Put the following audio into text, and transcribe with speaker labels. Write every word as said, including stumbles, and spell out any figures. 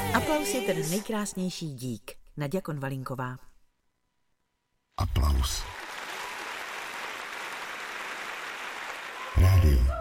Speaker 1: Aplaus je ten nejkrásnější dík. Naďa Konvalinková.
Speaker 2: Aplaus.